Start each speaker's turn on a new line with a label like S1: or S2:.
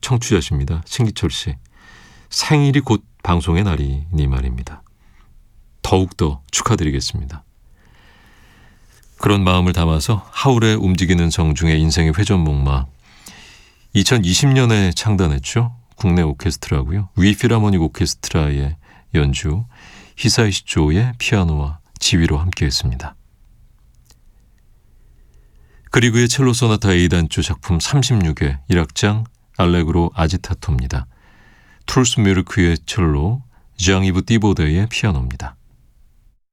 S1: 청취자십니다. 신기철 씨. 생일이 곧 방송의 날이니 말입니다. 더욱더 축하드리겠습니다. 그런 마음을 담아서 하울의 움직이는 성 중에 인생의 회전목마 2020년에 창단했죠. 국내 오케스트라고요. 위필하모닉 오케스트라의 연주 히사이시조의 피아노와 지휘로 함께했습니다. 그리그의 첼로 소나타 A단조 작품 36회 1악장 알레그로 아지타토입니다. 트루스 뮤르크의 첼로, 장이브 띠보데의 피아노입니다.